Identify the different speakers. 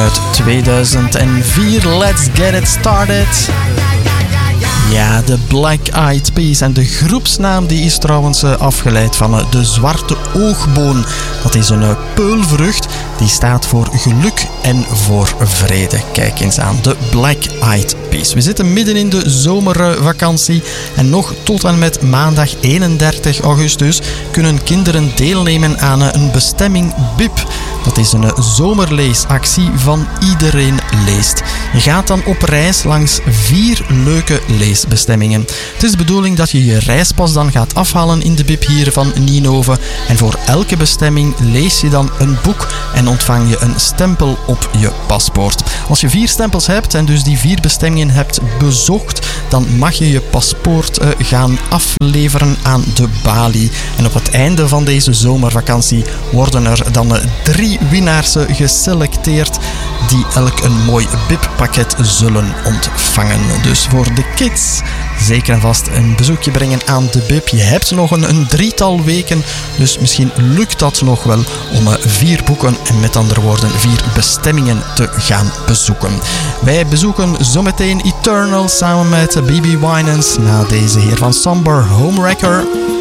Speaker 1: uit 2004. Let's get it started. Ja, de Black Eyed Peas. En de groepsnaam die is trouwens afgeleid van de zwarte oogboon. Dat is een peulvrucht die staat voor geluk en voor vrede. Kijk eens aan, de Black Eyed Peas. We zitten midden in de zomervakantie en nog tot en met maandag 31 augustus kunnen kinderen deelnemen aan een bestemming BIP. Dat is een zomerleesactie van Iedereen Leest. Je gaat dan op reis langs 4 leuke leesbestemmingen. Het is de bedoeling dat je je reispas dan gaat afhalen in de BIP hier van Nienhoven. En voor elke bestemming lees je dan een boek en ontvang je een stempel op je paspoort. Als je 4 stempels hebt en dus die 4 bestemmingen hebt bezocht, dan mag je je paspoort gaan afleveren aan de balie. En op het einde van deze zomervakantie worden er dan 3 winnaars geselecteerd die elk een mooi BIP-pakket zullen ontvangen. Dus voor de kids zeker en vast een bezoekje brengen aan de BIP. Je hebt nog een 3-tal weken, dus misschien lukt dat nog wel om 4 boeken en met andere woorden 4 bestemmingen te gaan bezoeken. Wij bezoeken zometeen Eternal samen met B.B. Winans na deze heer van Somber, Homewrecker.